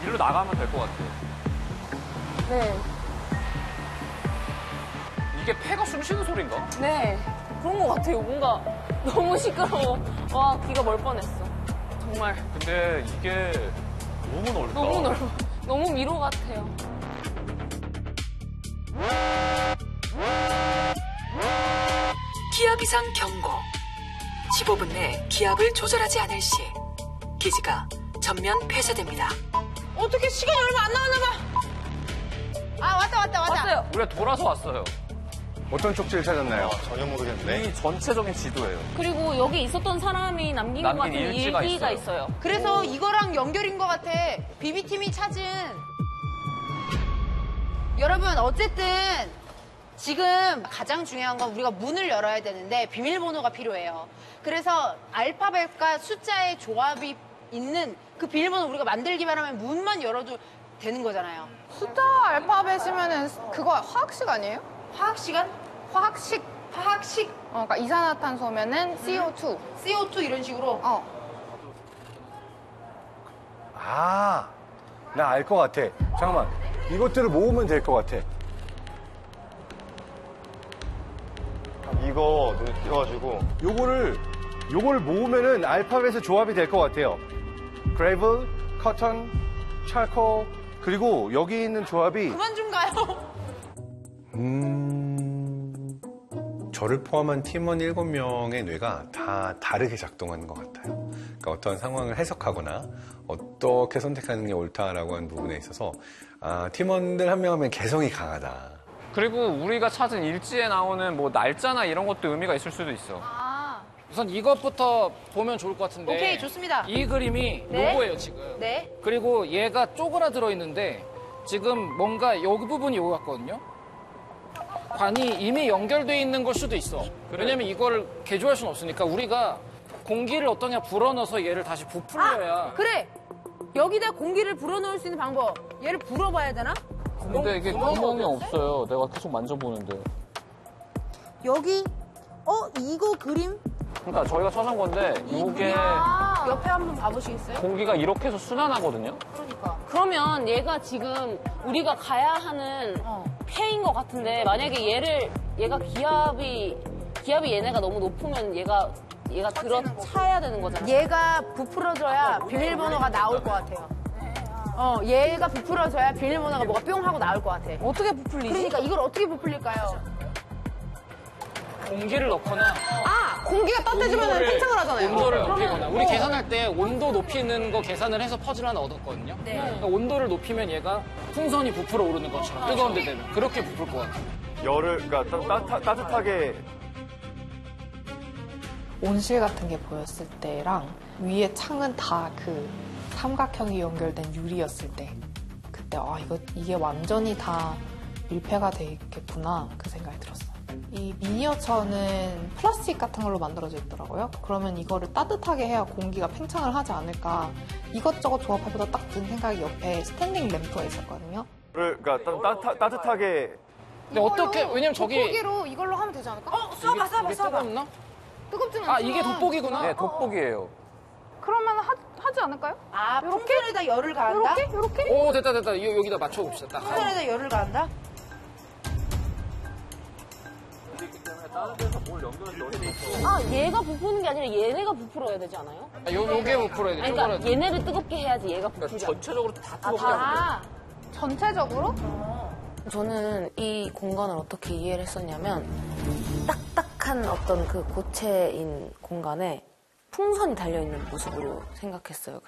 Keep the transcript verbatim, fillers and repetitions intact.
일로 나가면 될 것 같아. 네. 이게 폐가 숨 쉬는 소린가? 네. 그런 것 같아요. 뭔가 너무 시끄러워. 와, 귀가 멀 뻔했어. 정말. 근데 이게 너무 넓다. 너무 넓어. 너무 미로 같아요. 기압 이상 경고. 십오 분 내 기압을 조절하지 않을 시 기지가 전면 폐쇄됩니다. 어떻게 시간이 얼마 안 남았나 봐. 아, 왔다, 왔다, 왔다. 왔어요. 우리가 돌아서 왔어요. 어떤 쪽지를 찾았나요? 전혀 모르겠는데. 이 전체적인 지도예요. 그리고 여기 있었던 사람이 남긴 것 남긴 같은 일지가 일기가 있어요. 있어요. 그래서 이거랑 연결인 것 같아. 비비팀이 찾은. 여러분, 어쨌든 지금 가장 중요한 건 우리가 문을 열어야 되는데 비밀번호가 필요해요. 그래서 알파벳과 숫자의 조합이 있는 그 비밀번호 우리가 만들기만 하면 문만 열어도 되는 거잖아요. 숫자 알파벳이면은 그거 화학식 아니에요? 화학 시간? 화학식. 화학식? 어, 그러니까 이산화탄소면은 씨오투. 씨오투 이런 식으로? 어. 아, 나 알 것 같아. 잠깐만. 이것들을 모으면 될 것 같아. 이거 눈에 띄어가지고. 요거를, 요거를 모으면은 알파벳의 조합이 될 것 같아요. gravel, cotton, charcoal, 그리고 여기 있는 조합이. 그만 좀 가요. 음, 저를 포함한 팀원 일곱 명의 뇌가 다 다르게 작동하는 것 같아요. 그러니까 어떤 상황을 해석하거나 어떻게 선택하는 게 옳다라고 하는 부분에 있어서 아, 팀원들 한 명 하면 개성이 강하다. 그리고 우리가 찾은 일지에 나오는 뭐 날짜나 이런 것도 의미가 있을 수도 있어. 아, 우선 이것부터 보면 좋을 것 같은데. 오케이, 좋습니다. 이 그림이 네. 로고예요, 지금. 네. 그리고 얘가 쪼그라들어 있는데 지금 뭔가 여기 부분이 여기 같거든요. 관이 이미 연결돼 있는 걸 수도 있어. 왜냐면 이거를 개조할 수는 없으니까 우리가 공기를 어떠냐 불어넣어서 얘를 다시 부풀려야. 아, 그래. 여기다 공기를 불어넣을 수 있는 방법. 얘를 불어봐야 되나? 근데 이게 구멍이 없어요. 내가 계속 만져보는데. 여기, 어, 이거 그림? 그러니까 저희가 찾은 건데 이게 아, 옆에 한번 봐보시겠어요? 공기가 이렇게 해서 순환하거든요. 그러니까. 그러면 얘가 지금 우리가 가야 하는 어. 폐인 것 같은데 만약에 얘를 얘가 기압이 기압이 얘네가 너무 높으면 얘가 얘가 들어 차야 되는 거잖아. 얘가 부풀어져야 비밀번호가 나올 것 같아요. 어, 얘가 부풀어져야 비밀번호가 뭐가 뿅 하고 나올 것 같아. 어떻게 부풀리지? 그러니까 이걸 어떻게 부풀릴까요? 공기를 넣거나 아, 공기가 따뜻해지면 온도를- 팽창을 하잖아요. 온도를 높이거나. 우리 계산할 때 온도 높이는 거 계산을 해서 퍼즐 하나 얻었거든요. 그러니까 온도를 높이면 얘가 풍선이 부풀어 오르는 것처럼 뜨거운 데 되면 그렇게 부풀 것 같아요. 열을, 그러니까 따, 따, 따뜻하게. 온실 같은 게 보였을 때랑 위에 창은 다 그 삼각형이 연결된 유리였을 때 그때 아 이거 이게 완전히 다 밀폐가 돼 있겠구나 그 생각이 들었어요. 이 미니어처는 플라스틱 같은 걸로 만들어져 있더라고요. 그러면 이거를 따뜻하게 해야 공기가 팽창을 하지 않을까 이것저것 조합해보다 딱 든 생각이 옆에 스탠딩 램프가 있었거든요. 열을, 그러니까 따, 따, 따뜻하게. 근데 어떻게 왜냐면 저기 돋보기로 이걸로 하면 되지 않을까? 어, 써봐, 써봐, 이게 써봐. 뜨겁나? 뜨겁진 아 않지만. 이게 돋보기구나. 네, 돋보기예요. 그러면 하, 하지 않을까요? 아, 풍선에다 열을 가한다? 이렇게? 이렇게? 오 됐다 됐다. 여- 여기다 맞춰봅시다. 딱. 풍선에다 열을 가한다? 아 얘가 부푸는 게 아니라 얘네가 부풀어야 되지 않아요? 아, 요, 요게 부풀어야 돼. 아니, 그러니까 얘네를 뜨겁게 해야지 얘가 부풀지 않아. 전체적으로 다 아, 뜨겁게 하면 돼. 아, 전체적으로? 저는 이 공간을 어떻게 이해를 했었냐면 딱딱한 어떤 그 고체인 공간에 풍선이 달려있는 모습으로 생각했어요.